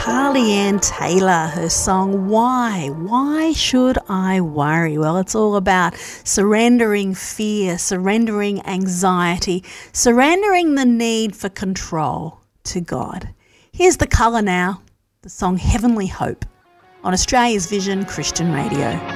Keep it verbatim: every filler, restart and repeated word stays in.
Carly Ann Taylor, her song Why? Why Should I Worry? Well, it's all about surrendering fear, surrendering anxiety, surrendering the need for control to God. Here's The Colour now, the song Heavenly Hope on Australia's Vision Christian Radio.